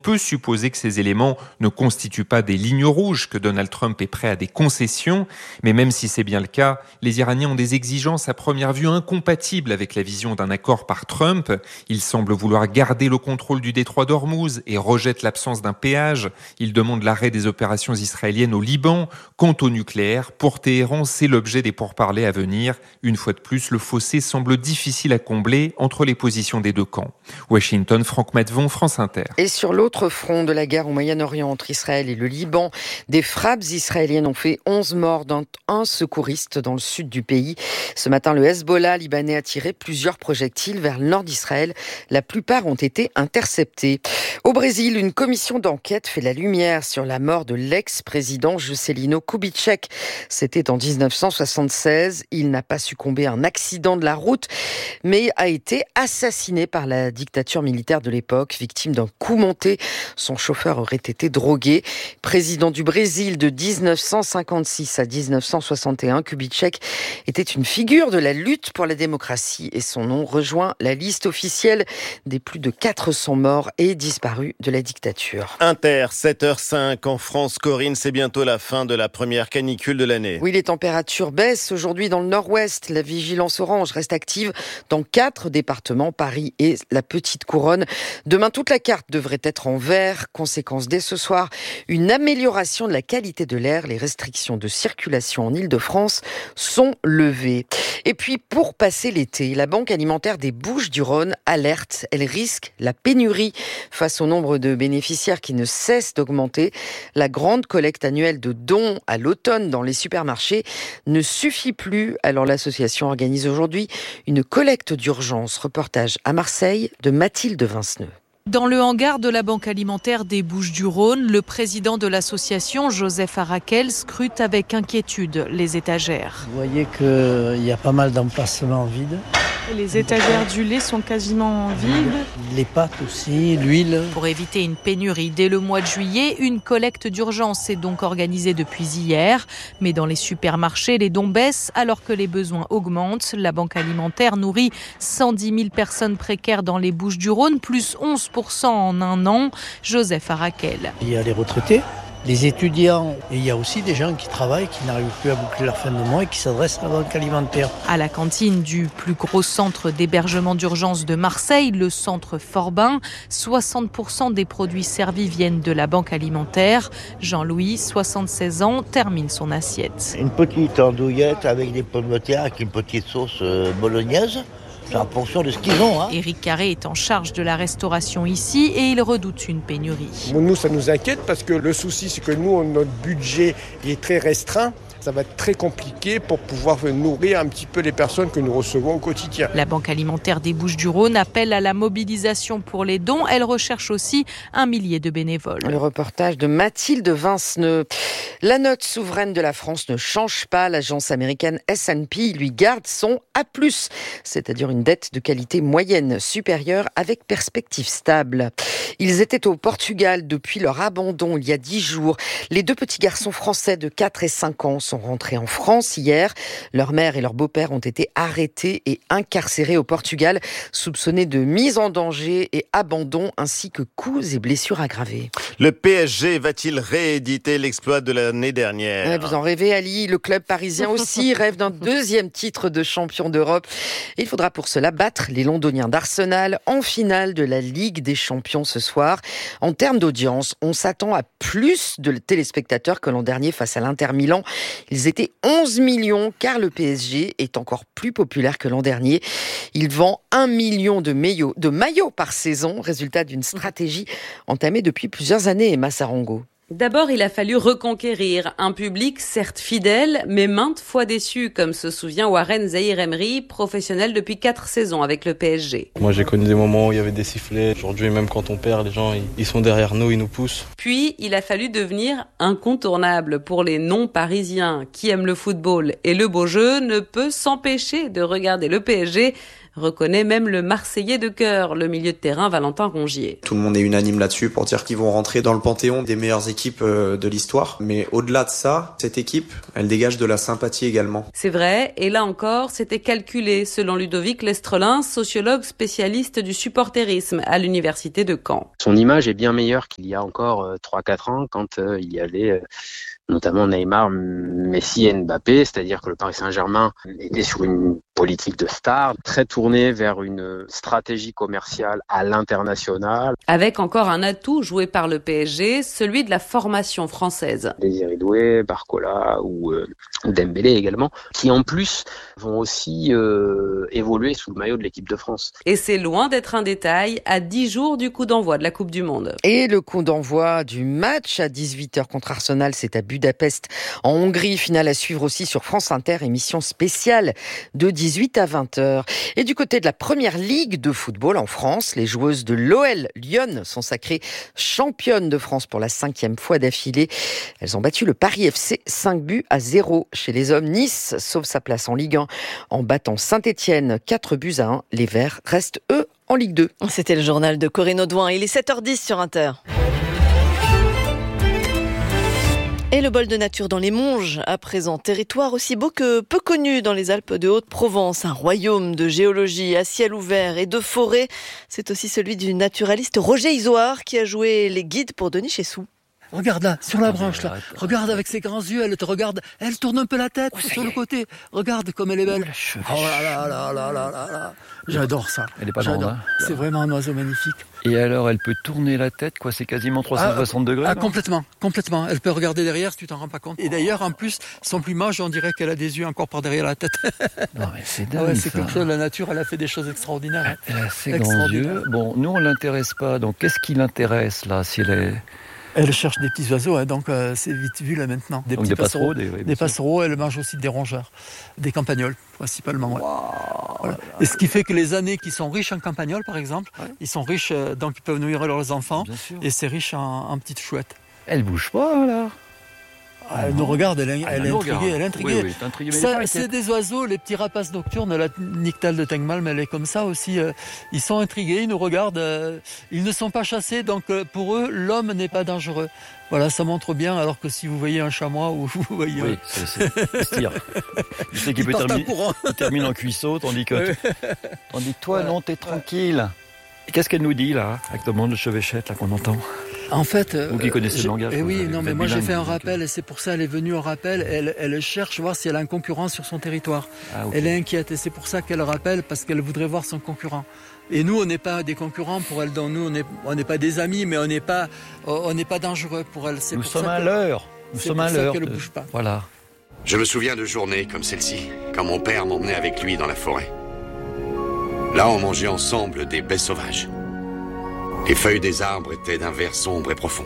peut supposer que ces éléments ne constituent pas des lignes rouges, que Donald Trump est prêt à des concessions. Mais même si c'est bien le cas, les Iraniens ont des exigences à première vue incompatibles avec la vision d'un accord par Trump. Ils semblent vouloir garder le contrôle du détroit d'Ormuz et rejettent l'absence d'un péage. Ils demandent l'arrêt des opérations israéliennes au Liban. Quant au nucléaire, pour Téhéran, c'est l'objet des pourparlers à venir. Une fois de plus, le fossé semble difficile à combler entre les positions des deux camps. Washington, Franck Matvon, France Inter. Et sur l'autre front de la guerre au Moyen-Orient entre Israël et le Liban, des frappes israéliennes ont fait 11 morts, dont un secouriste dans le sud du pays. Ce matin, le Hezbollah libanais a tiré plusieurs projectiles vers le nord d'Israël. La plupart ont été interceptés. Au Brésil, une commission d'enquête fait la lumière sur la mort de l'ex-président Juscelino Kubitschek. C'était en 1976. Il n'a pas succombé à un accident de la route, mais a été assassiné par la dictature militaire de l'époque, victime d'un coup monté. Son chauffeur aurait été drogué. Président du Brésil de 1956 à 1961, Kubitschek était une figure de la lutte pour la démocratie et son nom rejoint la liste officielle des plus de 400 morts et disparus de la dictature. Inter, 7h05 en France. Corinne, c'est bientôt la fin de la première canicule de l'année. Oui, les températures baissent aujourd'hui dans le nord-ouest. La vigilance orange reste active dans 4 départements, Paris et la Petite Couronne. Demain, toute la carte devrait être en vert. Conséquence dès ce soir, une amélioration de la qualité de l'air. Les restrictions de circulation en Île-de-France sont levées. Et puis, pour passer l'été, la Banque alimentaire des Bouches-du-Rhône alerte. Elle risque la pénurie face au nombre de bénéficiaires qui ne cesse d'augmenter. La grande collecte annuelle de dons à l'automne dans les supermarchés ne suffit plus. Alors l'association organise aujourd'hui une collecte d'urgence. Reportage à Marseille de Mathilde Vinceneux. Dans le hangar de la Banque alimentaire des Bouches-du-Rhône, le président de l'association, Joseph Arakel, scrute avec inquiétude les étagères. Vous voyez qu'il y a pas mal d'emplacements vides. Les étagères du lait sont quasiment vides. Les pâtes aussi, l'huile. Pour éviter une pénurie, dès le mois de juillet, une collecte d'urgence est donc organisée depuis hier. Mais dans les supermarchés, les dons baissent alors que les besoins augmentent. La Banque alimentaire nourrit 110 000 personnes précaires dans les Bouches-du-Rhône, plus 11% en un an. Joseph Arakel. Il y a les retraités, les étudiants, et il y a aussi des gens qui travaillent, qui n'arrivent plus à boucler leur fin de mois et qui s'adressent à la Banque alimentaire. À la cantine du plus gros centre d'hébergement d'urgence de Marseille, le centre Forbin, 60% des produits servis viennent de la Banque alimentaire. Jean-Louis, 76 ans, termine son assiette. Une petite andouillette avec des pommes de terre, avec une petite sauce bolognaise. C'est en fonction de ce qu'ils ont. Éric Carré est en charge de la restauration ici et il redoute une pénurie. Nous, ça nous inquiète parce que le souci, c'est que nous, notre budget est très restreint. Ça va être très compliqué pour pouvoir nourrir un petit peu les personnes que nous recevons au quotidien. La Banque alimentaire des Bouches-du-Rhône appelle à la mobilisation pour les dons. Elle recherche aussi 1 millier de bénévoles. Le reportage de Mathilde Vinceneux. La note souveraine de la France ne change pas. L'agence américaine S&P lui garde son A+, c'est-à-dire une dette de qualité moyenne supérieure avec perspective stable. Ils étaient au Portugal depuis leur abandon il y a 10 jours. Les 2 petits garçons français de 4 et 5 ans sont rentrés en France hier. Leur mère et leur beau-père ont été arrêtés et incarcérés au Portugal, soupçonnés de mise en danger et abandon, ainsi que coups et blessures aggravées. Le PSG va-t-il rééditer l'exploit de l'année dernière ? Vous en rêvez, Ali. Le club parisien aussi rêve d'un 2e titre de champion d'Europe. Il faudra pour cela battre les Londoniens d'Arsenal en finale de la Ligue des Champions ce soir. En termes d'audience, on s'attend à plus de téléspectateurs que l'an dernier face à l'Inter Milan. Ils étaient 11 millions car le PSG est encore plus populaire que l'an dernier. Il vend 1 million de maillots par saison, résultat d'une stratégie entamée depuis plusieurs années, Emma Sarongo. D'abord, il a fallu reconquérir un public certes fidèle, mais maintes fois déçu, comme se souvient Warren Zaïre-Emery, professionnel depuis 4 saisons avec le PSG. Moi, j'ai connu des moments où il y avait des sifflets. Aujourd'hui, même quand on perd, les gens, ils sont derrière nous, ils nous poussent. Puis, il a fallu devenir incontournable pour les non-parisiens qui aiment le football et le beau jeu ne peut s'empêcher de regarder le PSG, reconnaît même le Marseillais de cœur, le milieu de terrain Valentin Rongier. Tout le monde est unanime là-dessus pour dire qu'ils vont rentrer dans le panthéon des meilleures équipes de l'histoire. Mais au-delà de ça, cette équipe, elle dégage de la sympathie également. C'est vrai, et là encore, c'était calculé, selon Ludovic Lestrelin, sociologue spécialiste du supporterisme à l'université de Caen. Son image est bien meilleure qu'il y a encore 3-4 ans, quand il y avait notamment Neymar, Messi et Mbappé, c'est-à-dire que le Paris Saint-Germain était sur une politique de star, très tournée vers une stratégie commerciale à l'international. Avec encore un atout joué par le PSG, celui de la formation française. Désiré Doué, Barcola ou Dembélé également, qui en plus vont aussi évoluer sous le maillot de l'équipe de France. Et c'est loin d'être un détail, à 10 jours du coup d'envoi de la Coupe du Monde. Et le coup d'envoi du match à 18h contre Arsenal, c'est à Budapest en Hongrie. Finale à suivre aussi sur France Inter, émission spéciale de 18 à 20h. Et du côté de la première ligue de football en France, les joueuses de l'OL Lyon sont sacrées championnes de France pour la 5e fois d'affilée. Elles ont battu le Paris FC 5-0. Chez les hommes, Nice sauve sa place en Ligue 1 en battant Saint-Etienne 4-1. Les Verts restent, eux, en Ligue 2. C'était le journal de Corinne Audouin. Il est 7h10 sur Inter. Et le bol de nature dans les Monges, à présent territoire aussi beau que peu connu dans les Alpes de Haute-Provence, un royaume de géologie à ciel ouvert et de forêt. C'est aussi celui du naturaliste Roger Isoard qui a joué les guides pour Denis Chessou. Regarde là, sur la branche là. Regarde avec ses grands yeux, elle te regarde. Elle tourne un peu la tête sur le côté. Regarde comme elle est belle. Oh là là là là là là là. J'adore ça. Elle est pas grande, hein. C'est vraiment un oiseau magnifique. Et alors, elle peut tourner la tête, quoi. C'est quasiment 360 degrés. Complètement. Elle peut regarder derrière, si tu t'en rends pas compte. Et d'ailleurs, en plus, son plumage, on dirait qu'elle a des yeux encore par derrière la tête. Non, mais c'est dingue. C'est quelque chose. La nature, elle a fait des choses extraordinaires. Elle a ses grands yeux. Bon, nous, on l'intéresse pas. Donc, qu'est-ce qui l'intéresse là, si elle est... Elle cherche des petits oiseaux, hein, donc c'est vite vu là maintenant. Des petits passereaux. Des passereaux, elle mange aussi des rongeurs, des campagnols principalement. Ouais. Wow, voilà. Et ce qui fait que les années qui sont riches en campagnols, par exemple, ils sont riches, donc ils peuvent nourrir leurs enfants, et c'est riche en petites chouettes. Elle bouge pas là. Elle nous regarde, elle est intriguée. Oui, intriguée. Ça, c'est des oiseaux, les petits rapaces nocturnes, la nyctale de Tengmalm, elle est comme ça aussi. Ils sont intrigués, ils nous regardent. Ils ne sont pas chassés, donc pour eux, l'homme n'est pas dangereux. Voilà, ça montre bien, alors que si vous voyez un chamois ou vous voyez... Oui, c'est tire. Tu sais qu'il termine en cuisseau, tandis que toi, non, t'es tranquille. Et qu'est-ce qu'elle nous dit, là, avec le monde de chevêchette, là, qu'on entend ? En fait, vous qui connaissez le langage. Oui, non, mais moi j'ai fait un rappel et c'est pour ça elle est venue au rappel. Elle cherche voir si elle a un concurrent sur son territoire. Ah, okay. Elle est inquiète et c'est pour ça qu'elle rappelle, parce qu'elle voudrait voir son concurrent. Et nous, on n'est pas des concurrents pour elle. Dans nous, on n'est pas des amis, mais on n'est pas dangereux pour elle. Nous sommes à l'heure. Nous sommes à l'heure. Qu'elle ne bouge pas. Voilà. Je me souviens de journées comme celle-ci, quand mon père m'emmenait avec lui dans la forêt. Là, on mangeait ensemble des baies sauvages. Les feuilles des arbres étaient d'un vert sombre et profond.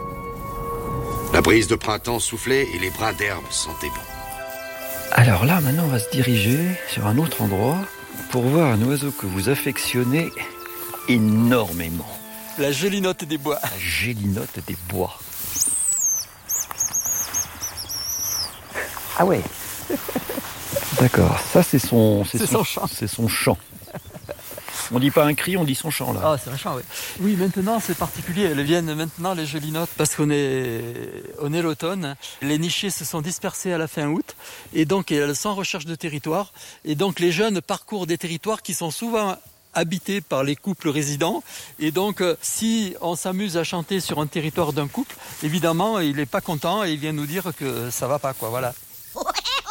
La brise de printemps soufflait et les brins d'herbe sentaient bon. Alors là, maintenant, on va se diriger sur un autre endroit pour voir un oiseau que vous affectionnez énormément. La gélinote des bois. La gélinote des bois. Ah ouais. D'accord, ça c'est son chant. C'est son chant. On dit pas un cri, on dit son chant là. Ah, c'est un chant, oui. Oui, maintenant c'est particulier. Elles viennent maintenant les gélinotes parce qu'on est l'automne. Les nichés se sont dispersés à la fin août et donc elles sont en recherche de territoire. Et donc les jeunes parcourent des territoires qui sont souvent habités par les couples résidents. Et donc si on s'amuse à chanter sur un territoire d'un couple, évidemment il n'est pas content et il vient nous dire que ça va pas, quoi. Voilà.